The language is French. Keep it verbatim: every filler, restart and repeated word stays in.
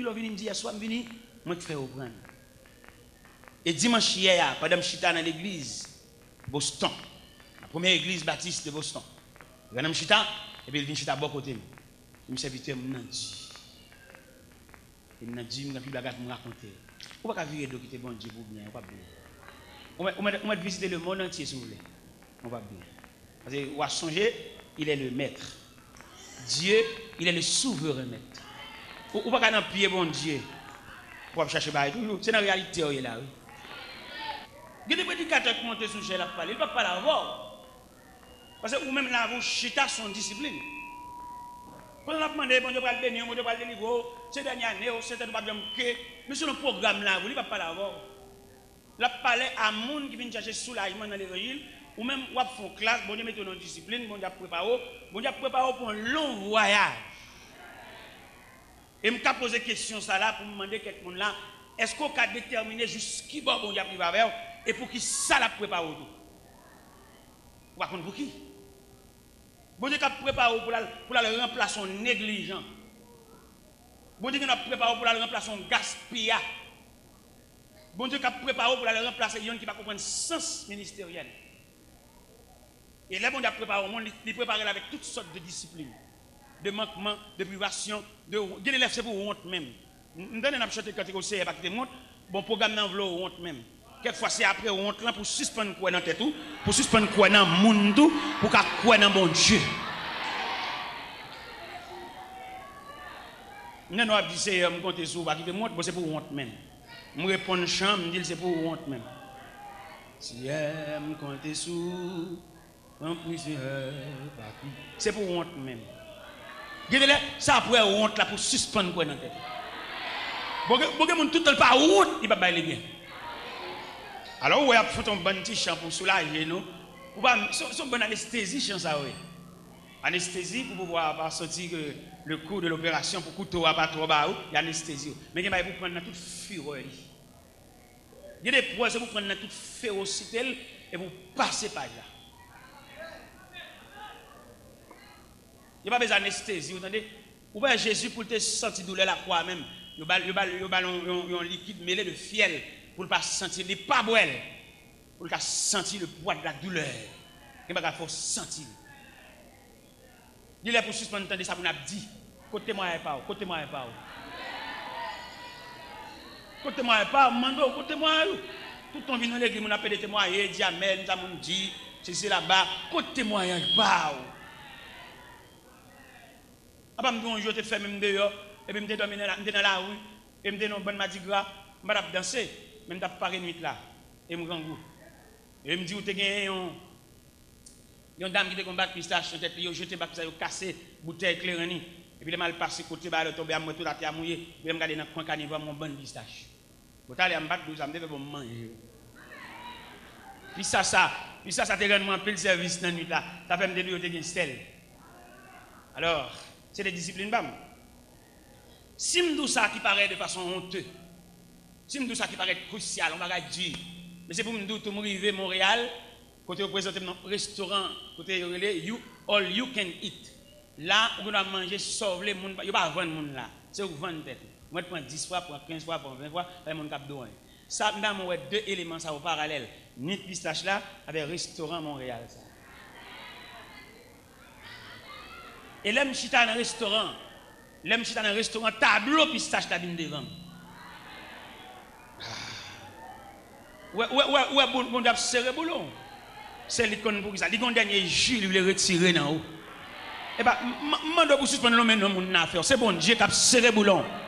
puis là, vient me dire, soit je viens, moi, je fais reprendre. Et dimanche hier, pendant que je suis dans l'église, Boston, la première église baptiste de Boston, je suis et puis il vient chita à bon côté. Je me suis invité, je me dit. Il m'a dit, je me suis raconter. On ne va pas virer de quitter bon Dieu pour bien, on va bien. On va visiter le monde entier si vous voulez. On va bien. Parce que on va songer, il est le maître. Dieu, il est le souverain maître. On ne va pas pied bon Dieu pour chercher tout. C'est la réalité là. Il y a des prédicateurs qui montent sur le chêne, ils ne peuvent pas l'avoir. Parce que vous-même là, vous chita son discipline. Quand on a demandé, bon Dieu va le bénir, bon Dieu va le délivrer, c'est dernière année, c'est un problème que, mais sur le programme là, vous ne pouvez pas l'avoir. Là, parler à monde qui vient chercher soulagement dans l'évangile, ou même vous font classe, bon Dieu mettez dans discipline, bon Dieu préparé, bon Dieu préparé pour un long voyage. Et je me pose des questions ça là pour me demander quelqu'un là, est-ce qu'on a déterminé jusqu'à bon bon Dieu préparé et pour qui ça l'a préparé tout? Vous va pour qui? Bon Dieu a préparé pour la, pour la remplacer en négligent. Bon Dieu a préparé pour la remplacer en gaspillage. Bon Dieu a préparé pour la remplacer yon qui va comprendre sens ministériel. Et là, bon Dieu a préparé au monde, il prépare avec toutes sortes de disciplines, de manquements, de privations, de l'élève c'est pour honte même. Nous donnons un chanter quand il est pas de honte, bon programme d'enveloppe honte même. Quelquefois c'est après honte là pour suspendre quoi dans tête tout, pour suspendre quoi dans monde tout, pour qu'a quoi dans bon Dieu. Nous nous dit c'est me compter sur pas qui monte, c'est pour honte même. Me répondre chambre, me dit c'est pour honte même. Si me compter sur en plusieurs c'est pour honte même. Regardez ça après honte là pour suspendre quoi dans tête. Bon bon monde tout le temps pas honte, il va pas aller bien. Alors, vous avez fait un bon petit chant pour soulager nous. Vous avez une bonne anesthésie, chant ça, oui. Anesthésie pour pouvoir sentir que le cours de l'opération, pour couteau pas trop bas, il y a anesthésie. Mais vous prendre toute fureur. Il y a des poids, vous prenez toute férocité et vous passez par là. Il n'y a pas besoin d'anesthésie, vous entendez? Vous avez Jésus pour te sentir douleur la croix même. Il y a un liquide mêlé de fiel. Pour ne pas sentir les pas boire, pour ne pas sentir le poids de la douleur. Il ne faut sentir. Il est pour suspendre de ça, on a dit. Côté-moi et pas, côté-moi et pas. Côté-moi et pas, mando, côté-moi. Tout le temps vient dans l'église, on a fait des témoignages, dit amen, ça m'a dit, c'est là-bas, côté-moi et pas. Après, je me suis fait même dehors, et puis je me suis dormi dans la rue, et je me suis dans une bonne Mardi Gras, je me suis dansé. Même t'as paré nuit là et me rend goût et me dit où t'es gagné une dame qui te combat pistache sur tête yo jeté bac ça yo cassé bouteille clairani et puis le mal passé côté ba le tomber à moi tout la terre mouillé puis me regarder dans coin carnival mon bonne pistache vous allez me battre ça me devait pour manger puis ça ça puis ça ça te rend moi pile service dans nuit là ça fait me dire t'es gagné stèle alors c'est des disciplines bam si me dit ça qui paraît de façon honteuse. Si je dis ça qui paraît crucial, on va dire. Mais c'est pour me dire que je suis arrivé à Montréal, côté présenter mon restaurant, côté you all you can eat. Là, on va manger, sauver les gens. Il n'y a pas vendre les gens là. C'est vous vendre tête. Moi, je prends dix fois, prends quinze fois, prends vingt fois, et mon cap douane. Ça, nous avons deux éléments ça au parallèle. Nid pistache là, avec restaurant Montréal. Ça. Et là, je suis dans un restaurant. Là, je suis dans un restaurant, tableau pistache là, devant. Ouais, ouais, ouais, ouais, bon, bon, d'ab serré boulon. C'est l'icône pour ça. L'icône dernier jus, il voulait retirer dans haut. Eh bien, je vais vous suspendre l'homme et non mon affaire. C'est bon, Dieu qui a serré boulon.